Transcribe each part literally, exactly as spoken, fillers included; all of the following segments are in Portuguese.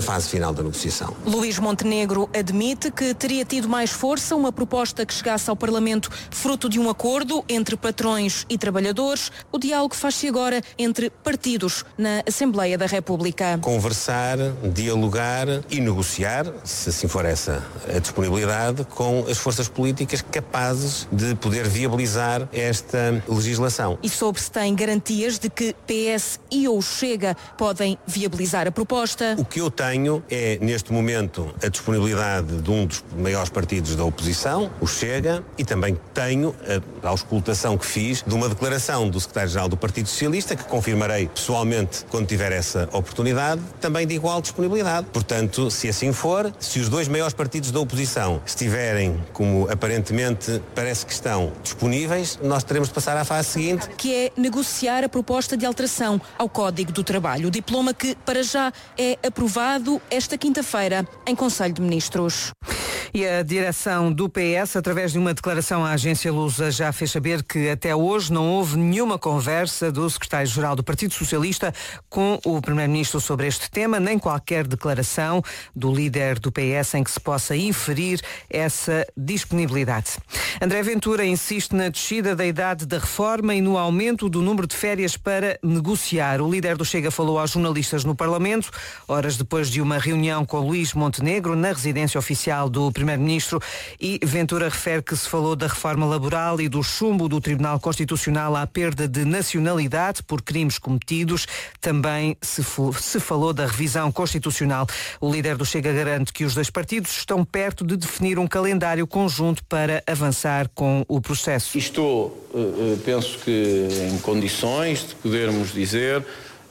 fase final da negociação. Luís Montenegro admite que teria tido mais força uma proposta que chegasse ao Parlamento fruto de um acordo entre patrões e trabalhadores. O diálogo faz-se agora entre partidos na Assembleia da República. Conversar, dialogar e negociar, se assim for essa a disponibilidade, com as forças políticas capazes de poder viabilizar esta legislação. E sobre se tem garantias de que P S e ou Chega podem viabilizar a proposta? O que eu tenho é, neste momento, a disponibilidade de um dos maiores partidos da oposição, o Chega, e também tenho a auscultação que fiz de uma declaração do secretário-geral do Partido Socialista, que confirmarei pessoalmente quando tiver essa oportunidade, também de igual disponibilidade. Portanto, se assim for, se os dois maiores partidos da oposição estiverem, como aparentemente parece que estão, disponíveis, nós teremos de passar à fase seguinte, que é negociar a proposta de alteração ao Código do Trabalho, o diploma que, para já, é aprovado esta quinta-feira em Conselho de Ministros. E a direção do P S, através de uma declaração à agência Lusa, já fez saber que até hoje não houve nenhuma conversa do secretário-geral do Partido Socialista com o primeiro-ministro sobre este tema, nem qualquer declaração do líder do P S em que se possa inferir essa disponibilidade. André Ventura insiste na descida da idade da reforma e no aumento do número de férias para negociar. O líder do Chega falou aos jornalistas no Parlamento, horas depois de uma reunião com Luís Montenegro na residência oficial do primeiro-ministro, e Ventura refere que se falou da reforma laboral e do chumbo do Tribunal Constitucional à perda de nacionalidade por crimes cometidos. Também se, se falou da revisão constitucional. O líder do Chega garante que os dois partidos estão perto de definir um calendário conjunto para avançar com o processo. Estou, penso que em condições de podermos dizer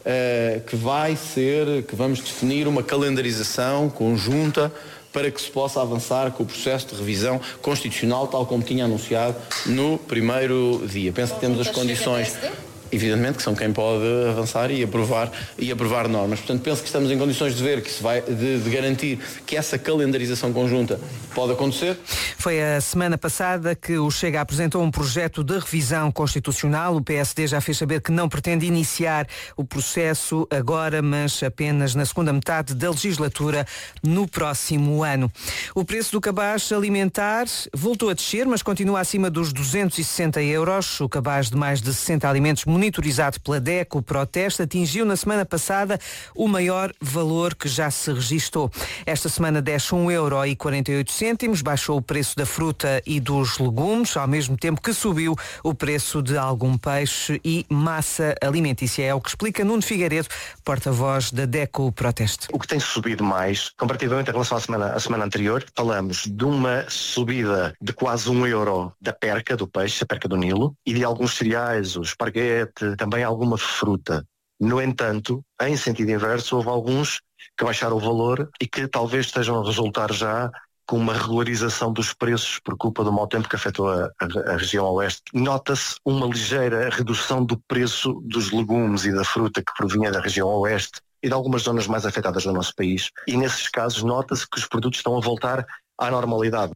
que vai ser, que vamos definir uma calendarização conjunta para que se possa avançar com o processo de revisão constitucional, tal como tinha anunciado no primeiro dia. Penso que temos as condições, evidentemente, que são quem pode avançar e aprovar, e aprovar normas. Portanto, penso que estamos em condições de ver, que se vai, de, de garantir que essa calendarização conjunta pode acontecer. Foi a semana passada que o Chega apresentou um projeto de revisão constitucional. O P S D já fez saber que não pretende iniciar o processo agora, mas apenas na segunda metade da legislatura no próximo ano. O preço do cabaz alimentar voltou a descer, mas continua acima dos duzentos e sessenta euros. O cabaz de mais de sessenta alimentos monitorizado pela DECO Proteste atingiu na semana passada o maior valor que já se registou. Esta semana desce um euro e quarenta e oito cêntimos, baixou o preço da fruta e dos legumes, ao mesmo tempo que subiu o preço de algum peixe e massa alimentícia. É o que explica Nuno Figueiredo, porta-voz da DECO Proteste. O que tem subido mais, comparativamente em relação à semana, à semana anterior, falamos de uma subida de quase um euro da perca do peixe, a perca do Nilo, e de alguns cereais, o esparguete, também alguma fruta. No entanto, em sentido inverso, houve alguns que baixaram o valor e que talvez estejam a resultar já com uma regularização dos preços por culpa do mau tempo que afetou a, a, a região oeste. Nota-se uma ligeira redução do preço dos legumes e da fruta que provinha da região oeste e de algumas zonas mais afetadas do nosso país. E nesses casos nota-se que os produtos estão a voltar à normalidade.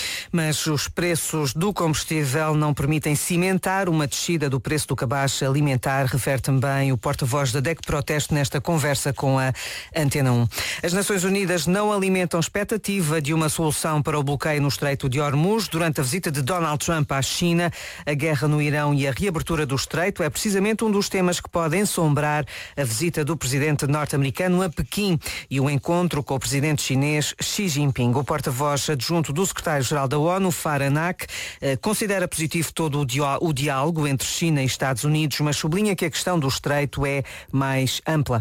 Mas os preços do combustível não permitem cimentar uma descida do preço do cabaz alimentar, refere também o porta-voz da DECO Proteste nesta conversa com a Antena um. As Nações Unidas não alimentam expectativa de uma solução para o bloqueio no Estreito de Hormuz. Durante a visita de Donald Trump à China, a guerra no Irão e a reabertura do Estreito é precisamente um dos temas que pode ensombrar a visita do presidente norte-americano a Pequim e o encontro com o presidente chinês Xi Jinping. O porta-voz adjunto do secretário-geral da ONU, Faranak, considera positivo todo o diálogo entre China e Estados Unidos, mas sublinha que a questão do Estreito é mais ampla.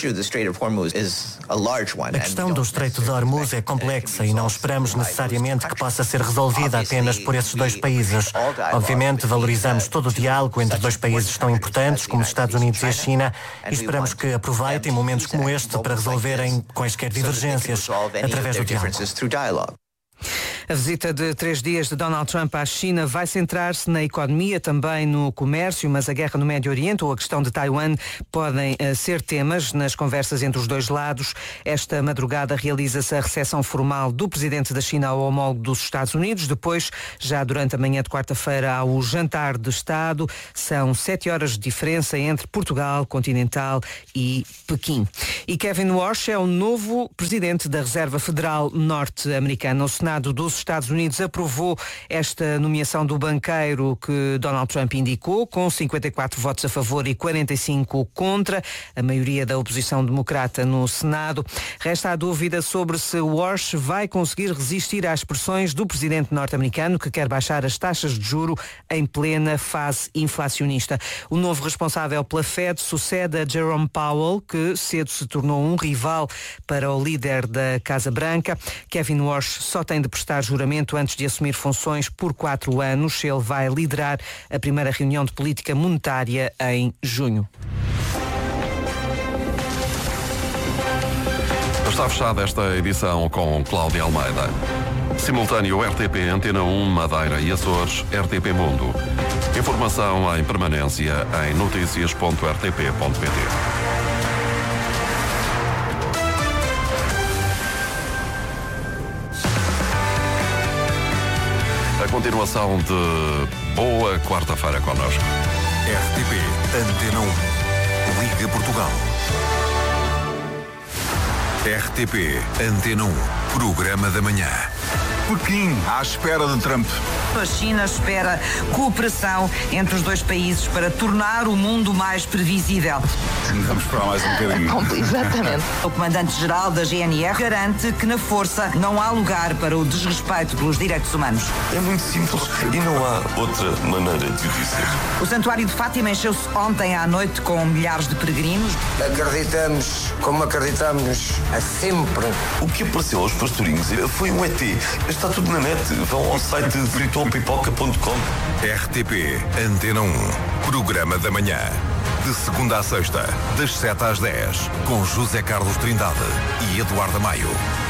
A questão do Estreito de Hormuz é complexa e não esperamos necessariamente que possa ser resolvida apenas por esses dois países. Obviamente, valorizamos todo o diálogo entre dois países tão importantes como os Estados Unidos e a China e esperamos que aproveitem momentos como este para resolverem quaisquer divergências através do diálogo. A visita de três dias de Donald Trump à China vai centrar-se na economia, também no comércio, mas a guerra no Médio Oriente ou a questão de Taiwan podem uh, ser temas nas conversas entre os dois lados. Esta madrugada realiza-se a recepção formal do presidente da China ao homólogo dos Estados Unidos. Depois, já durante a manhã de quarta-feira, há o jantar de Estado. São sete horas de diferença entre Portugal, Continental e Pequim. E Kevin Warsh é o novo presidente da Reserva Federal norte-americana. O Senado dos Estados Unidos aprovou esta nomeação do banqueiro que Donald Trump indicou, com cinquenta e quatro votos a favor e quarenta e cinco contra, a maioria da oposição democrata no Senado. Resta a dúvida sobre se Warsh vai conseguir resistir às pressões do presidente norte-americano, que quer baixar as taxas de juro em plena fase inflacionista. O novo responsável pela Fed sucede a Jerome Powell, que cedo se tornou um rival para o líder da Casa Branca. Kevin Warsh só tem de prestar juramento antes de assumir funções por quatro anos. Ele vai liderar a primeira reunião de política monetária em junho. Está fechada esta edição com Cláudia Almeida. Simultâneo R T P Antena um, Madeira e Açores, R T P Mundo. Informação em permanência em notícias ponto r t p ponto p t. A continuação de boa quarta-feira connosco. R T P Antena um. Liga Portugal. R T P Antena um. Programa da Manhã. Pequim, à espera de Trump. A China espera cooperação entre os dois países para tornar o mundo mais previsível. Vamos esperar mais um bocadinho. Exatamente. O comandante-geral da G N R garante que na força não há lugar para o desrespeito pelos direitos humanos. É muito simples e não há outra maneira de o dizer. O Santuário de Fátima encheu-se ontem à noite com milhares de peregrinos. Acreditamos, como acreditamos a sempre. O que apareceu aos pastorinhos foi um E T. Está tudo na net. Vão ao site ritual pipoca ponto com. R T P Antena um. Programa da Manhã. De segunda a sexta, das sete às dez, com José Carlos Trindade e Eduardo Maio.